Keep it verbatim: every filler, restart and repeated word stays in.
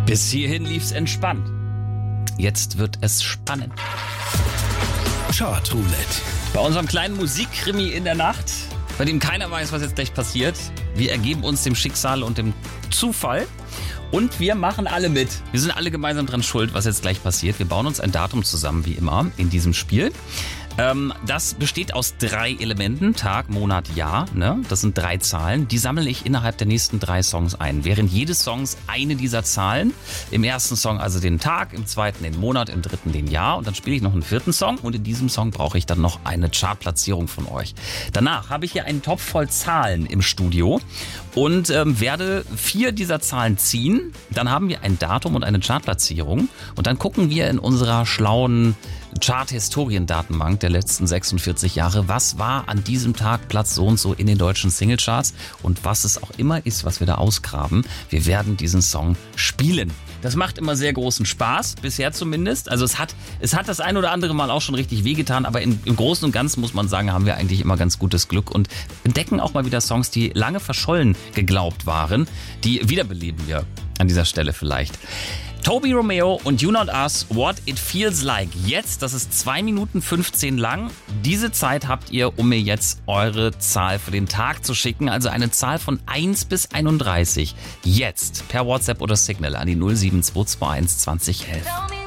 Bis hierhin lief's entspannt. Jetzt wird es spannend. Chartroulette. Bei unserem kleinen Musikkrimi in der Nacht, bei dem keiner weiß, was jetzt gleich passiert. Wir ergeben uns dem Schicksal und dem Zufall. Und wir machen alle mit. Wir sind alle gemeinsam dran schuld, was jetzt gleich passiert. Wir bauen uns ein Datum zusammen, wie immer, in diesem Spiel. Ähm, das besteht aus drei Elementen. Tag, Monat, Jahr. Ne? Das sind drei Zahlen. Die sammle ich innerhalb der nächsten drei Songs ein. Während jedes Songs eine dieser Zahlen. Im ersten Song also den Tag, im zweiten den Monat, im dritten den Jahr. Und dann spiele ich noch einen vierten Song. Und in diesem Song brauche ich dann noch eine Chartplatzierung von euch. Danach habe ich hier einen Topf voll Zahlen im Studio. Und ähm, werde vier dieser Zahlen ziehen. Dann haben wir ein Datum und eine Chartplatzierung. Und dann gucken wir in unserer schlauen Chart-Historiendatenbank der letzten sechsundvierzig Jahre, was war an diesem Tag Platz so und so in den deutschen Singlecharts und was es auch immer ist, was wir da ausgraben. Wir werden diesen Song spielen. Das macht immer sehr großen Spaß, bisher zumindest. Also es hat, es hat das ein oder andere Mal auch schon richtig wehgetan, aber im, im Großen und Ganzen muss man sagen, haben wir eigentlich immer ganz gutes Glück und entdecken auch mal wieder Songs, die lange verschollen geglaubt waren. Die wiederbeleben wir an dieser Stelle vielleicht. Toby Romeo und You Not Us, What It Feels Like. Jetzt, das ist zwei Minuten fünfzehn lang. Diese Zeit habt ihr, um mir jetzt eure Zahl für den Tag zu schicken. Also eine Zahl von eins bis einunddreißig. Jetzt per WhatsApp oder Signal an die null sieben zwei zwei eins zwanzig elf.